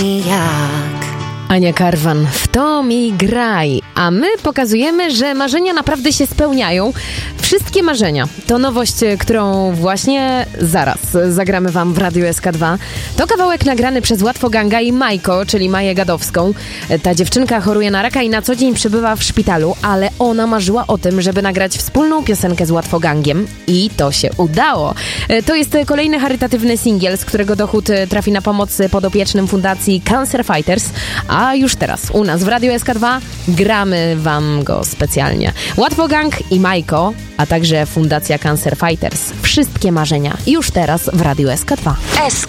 Ania Karwan, w to mi graj. A my pokazujemy, że marzenia naprawdę się spełniają. Wszystkie marzenia. To nowość, którą właśnie zaraz zagramy wam w Radiu SK2. To kawałek nagrany przez Łatwoganga i Majko, czyli Maję Gadowską. Ta dziewczynka choruje na raka i na co dzień przebywa w szpitalu, ale ona marzyła o tym, żeby nagrać wspólną piosenkę z Łatwogangiem i to się udało. To jest kolejny charytatywny singiel, z którego dochód trafi na pomoc podopiecznym Fundacji Cancer Fighters, a już teraz u nas w Radiu SK2 gramy wam go specjalnie. Łatwogang i Majko, a także Fundacja Cancer Fighters. Wszystkie marzenia już teraz w Radiu SK2. SK